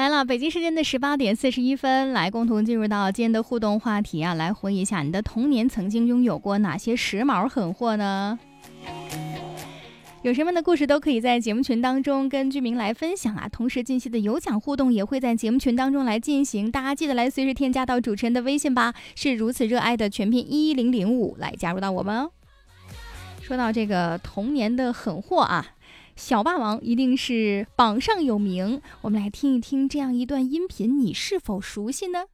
了，北京时间的18:41，来共同进入到今天的互动话题啊，来回忆一下你的童年曾经拥有过哪些时髦狠货呢？有什么样的故事都可以在节目群当中跟居民来分享啊。同时近期的有奖互动也会在节目群当中来进行，大家记得来随时添加到主持人的微信吧，是如此热爱的全拼11005来加入到我们哦。说到这个童年的狠货啊，小霸王一定是榜上有名，我们来听一听这样一段音频，你是否熟悉呢？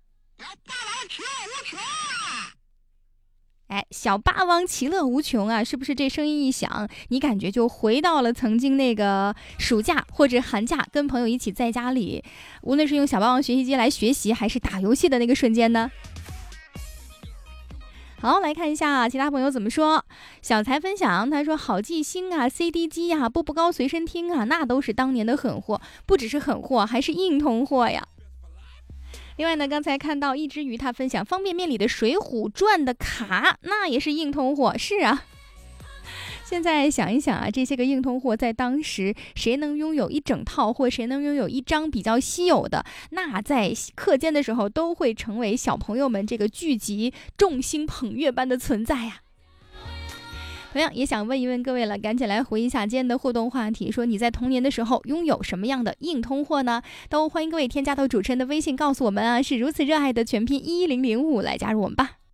小霸王其乐无穷啊，是不是这声音一响，你感觉就回到了曾经那个暑假或者寒假，跟朋友一起在家里，无论是用小霸王学习机来学习，还是打游戏的那个瞬间呢？好，来看一下其他朋友怎么说。小才分享，他说好记星啊 CD 机啊步步高随身听啊，那都是当年的狠货，不只是狠货，还是硬通货呀。另外呢，刚才看到一只鱼他分享方便面里的水浒传的卡，那也是硬通货。是啊，现在想一想啊，这些个硬通货在当时谁能拥有一整套，或谁能拥有一张比较稀有的，那在课间的时候都会成为小朋友们这个聚集众星捧月般的存在呀。同样也想问一问各位了，赶紧来回忆一下今天的互动话题，说你在童年的时候拥有什么样的硬通货呢？都欢迎各位添加到主持人的微信告诉我们啊，是如此热爱的全拼11005来加入我们吧。